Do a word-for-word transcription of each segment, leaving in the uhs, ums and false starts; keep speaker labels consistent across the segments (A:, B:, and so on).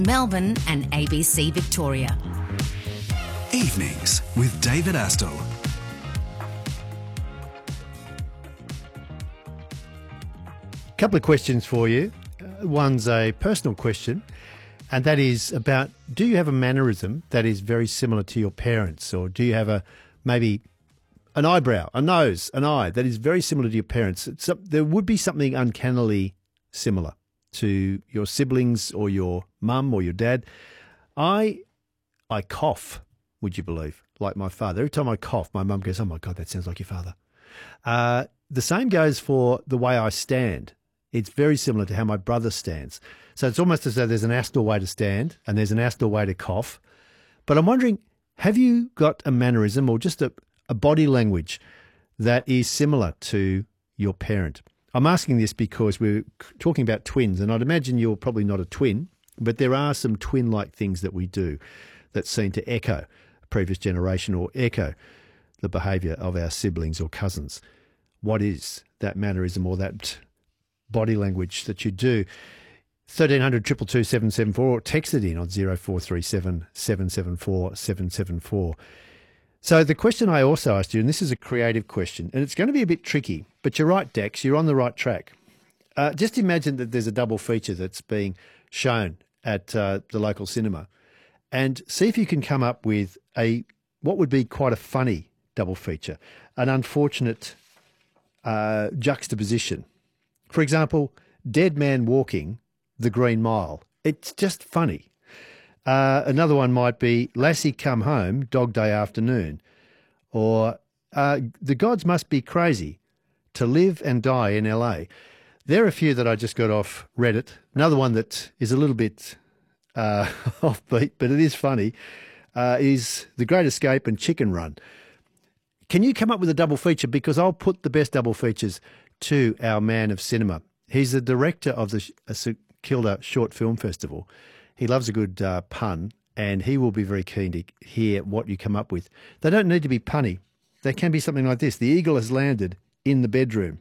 A: Melbourne and A B C Victoria.
B: Evenings with David Astle.
C: Couple of questions for you. Uh, One's a personal question, and that is about, do you have a mannerism that is very similar to your parents, or do you have a maybe an eyebrow, a nose, an eye that is very similar to your parents? It's, there would be something uncannily similar to your siblings or your mum or your dad. I I cough, would you believe, like my father. Every time I cough, my mum goes, "Oh my God, that sounds like your father." Uh, the same goes for the way I stand. It's very similar to how my brother stands. So it's almost as though there's an Astle way to stand and there's an Astle way to cough. But I'm wondering, have you got a mannerism or just a, a body language that is similar to your parent? I'm asking this because we're talking about twins, and I'd imagine you're probably not a twin, but there are some twin-like things that we do that seem to echo a previous generation or echo the behaviour of our siblings or cousins. What is that mannerism or that body language that you do? thirteen hundred, two two two, seven seven four, or text it in on zero four three seven, seven seven four, seven seven four. So the question I also asked you, and this is a creative question, and it's going to be a bit tricky, but you're right, Dex, you're on the right track. Uh, just imagine that there's a double feature that's being shown at uh, the local cinema, and see if you can come up with a what would be quite a funny double feature, an unfortunate uh, juxtaposition. For example, Dead Man Walking the Green Mile. It's just funny. Uh, another one might be Lassie Come Home, Dog Day Afternoon. Or uh, The Gods Must Be Crazy, To Live and Die in L A. There are a few that I just got off Reddit. Another one that is a little bit uh, offbeat, but it is funny, uh, is The Great Escape and Chicken Run. Can you come up with a double feature? Because I'll put the best double features to our man of cinema. He's the director of the St Kilda Short Film Festival. He loves a good uh, pun, and he will be very keen to hear what you come up with. They don't need to be punny. They can be something like this. The eagle has landed in the bedroom.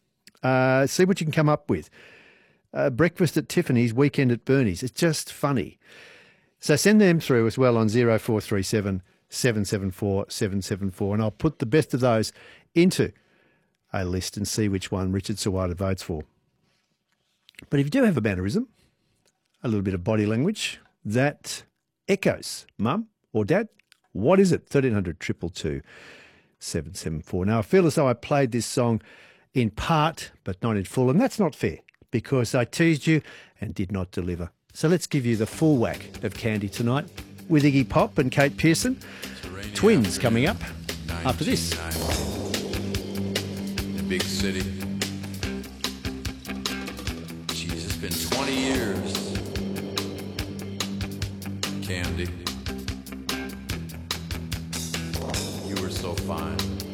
C: Uh, see what you can come up with. Uh, breakfast at Tiffany's, weekend at Bernie's. It's just funny. So send them through as well on zero four three seven, seven seven four, seven seven four, and I'll put the best of those into a list and see which one Richard Sawada votes for. But if you do have a mannerism, a little bit of body language that echoes mum or dad, what is it? thirteen hundred, two two two, seven seven four. Now, I feel as though I played this song in part, but not in full, and that's not fair because I teased you and did not deliver. So let's give you the full whack of Candy tonight with Iggy Pop and Kate Pearson. Twins coming up after this.
D: The big city. Jeez, it's been twenty years. Candy, you were so fine.